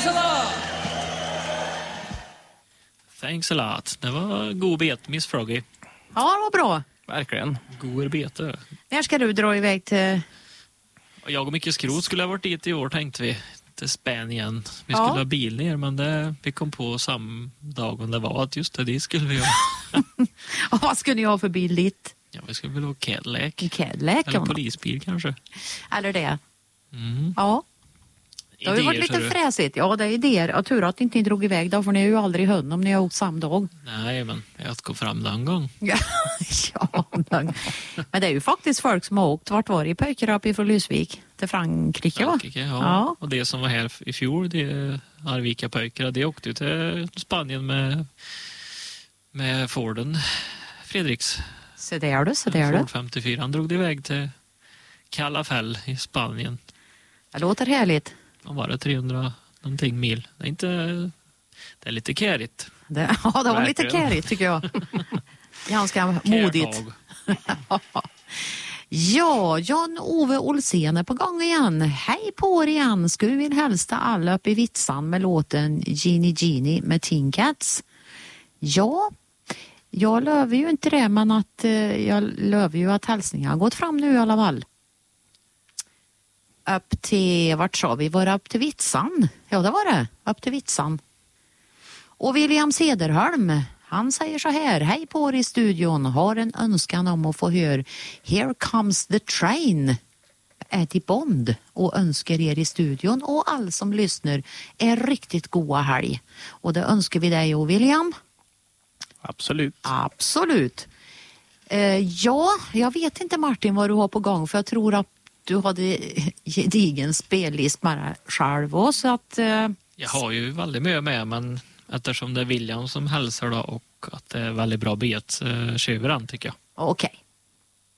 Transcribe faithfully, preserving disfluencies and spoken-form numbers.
Thanks a lot! Thanks a lot. Det var god bet, Miss Froggy. Ja, det var bra. Verkligen. God bete. När ska du dra iväg till... Jag och Micke Skrot skulle ha varit dit i år, tänkte vi. Till Spanien. Vi Ja. skulle ha bil ner, men det, vi kom på samma dag om det var att just det, det skulle vi ha. Och vad skulle ni ha för bil dit? Ja, vi skulle väl ha Cadillac. En Cadillac? Eller ja. polisbil kanske. Eller det. Mm. Ja. Det har ju varit Idéer, lite så du- fräsigt. Ja, det är idéer. Jag tur att ni inte drog iväg då, för ni är ju aldrig hund om ni har åkt samma dag. Nej, men jag ska gå fram någon gång. Ja, ja, men men det är ju faktiskt folk som har åkt. Vart var det? I Pöjkeröp ifrån Lysvik till Frankrike, va? Frankrike, ja. Ja. Och det som var här i fjol, det Arvika pojkar, det åkte ju till Spanien med, med Forden Fredriks. Så där du, så där du. Ford femtiofyra. Han drog det iväg till Calafell i Spanien. Det låter härligt. Vad var det? trehundra någonting mil. Det är inte... Det är lite kärigt. Det, ja, det var lite Verkligen. kärigt tycker jag. Ganska modigt. Kärtag. Ja, Jan-Ove Olsen är på gång igen. Hej på er igen. Skulle vill hälsa alla upp i Vitsan med låten Genie Genie med Teen Cats. Ja, jag löver ju inte det, men att eh, jag löver ju att hälsningar har gått fram nu i alla fall. Upp till, vart sa vi? Var det upp till Vitsan? Ja, det var det. Upp till Vitsan. Och William Sederholm, han säger så här: hej på er i studion, har en önskan om att få höra Here Comes the Train, Eddie Bond, och önskar er i studion och alla som lyssnar är riktigt goda helg. Och det önskar vi dig och William. Absolut. Absolut. Eh, ja, jag vet inte Martin vad du har på gång, för jag tror att du hade gedigen spellist med dig själv också, så att... Eh, Jag har ju väldigt mycket med, men eftersom det är William som hälsar då och att det är väldigt bra bet, så kör vi den tycker jag. Okej.